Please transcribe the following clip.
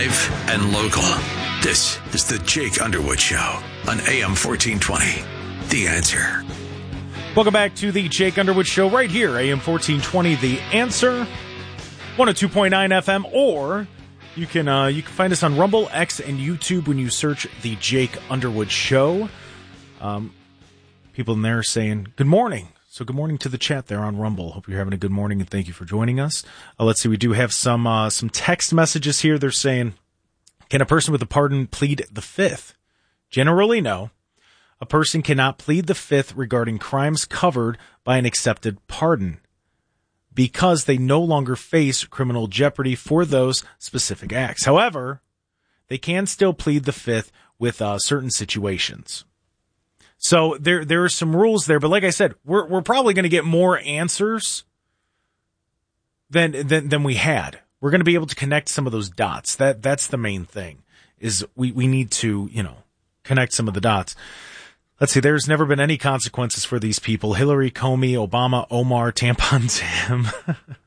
Live and local. This is the Jake Underwood Show on AM 1420. The Answer. Welcome back to the Jake Underwood Show right here, AM 1420, The Answer, 102.9 FM, or you can find us on Rumble, X, and YouTube when you search the Jake Underwood Show. People in there are saying, good morning. So good morning to the chat there on Rumble. Hope you're having a good morning, and thank you for joining us. Let's see, we do have some text messages here. They're saying, can a person with a pardon plead the fifth? Generally, no. A person cannot plead the fifth regarding crimes covered by an accepted pardon because they no longer face criminal jeopardy for those specific acts. However, they can still plead the fifth with certain situations. So there are some rules there, but like I said, we're probably going to get more answers than we had. We're going to be able to connect some of those dots. That's the main thing, is we need to, connect some of the dots. Let's see, there's never been any consequences for these people. Hillary, Comey, Obama, Omar, Tampon Tim.